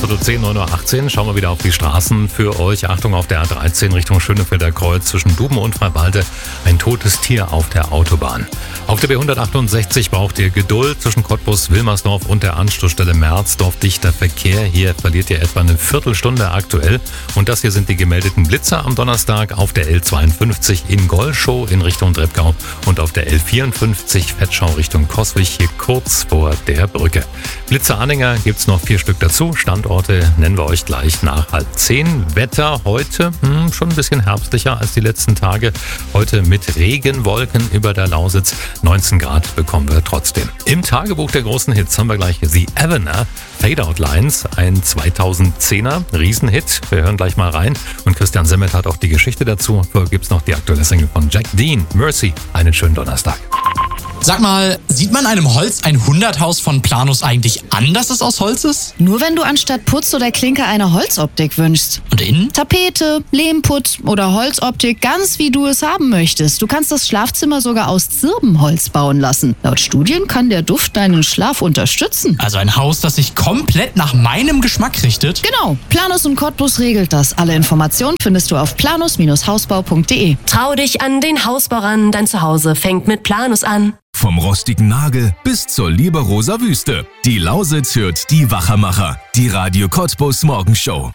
10, 9:18 Uhr. Schauen wir wieder auf die Straßen für euch. Achtung auf der A13 Richtung Schönefelder Kreuz zwischen Duben und Freiwalde. Ein totes Tier auf der Autobahn. Auf der B168 braucht ihr Geduld zwischen Cottbus, Wilmersdorf und der Anschlussstelle Merzdorf. Dichter Verkehr. Hier verliert ihr etwa eine Viertelstunde aktuell. Und das hier sind die gemeldeten Blitzer am Donnerstag auf der L52 in Golschow in Richtung Treppgau und auf der L54 Fettschau Richtung Coswig, hier kurz vor der Brücke. Blitzer-Anhänger gibt's noch 4 Stück dazu. Standorte nennen wir euch gleich nach 9:30. Wetter heute schon ein bisschen herbstlicher als die letzten Tage. Heute mit Regenwolken über der Lausitz. 19 Grad bekommen wir trotzdem. Im Tagebuch der großen Hits haben wir gleich The Avener, Fade Out Lines, ein 2010er Riesenhit. Wir hören gleich mal rein. Und Christian Semmert hat auch die Geschichte dazu. Vorher gibt's noch die aktuelle Single von Jack Dean, Mercy. Einen schönen Donnerstag. Sag mal, sieht man einem Holz 100-Haus von Planus eigentlich an, dass es aus Holz ist? Nur wenn du anstatt Putz oder Klinke eine Holzoptik wünschst. Und innen? Tapete, Lehmputz oder Holzoptik, ganz wie du es haben möchtest. Du kannst das Schlafzimmer sogar aus Zirbenholz bauen lassen. Laut Studien kann der Duft deinen Schlaf unterstützen. Also ein Haus, das sich komplett nach meinem Geschmack richtet? Genau, Planus und Cottbus regelt das. Alle Informationen findest du auf planus-hausbau.de. Trau dich an den Hausbau ran, dein Zuhause fängt mit Planus an. Vom rostigen Nagel bis zur Liberoser Wüste. Die Lausitz hört die Wachermacher. Die Radio Cottbus Morgenshow.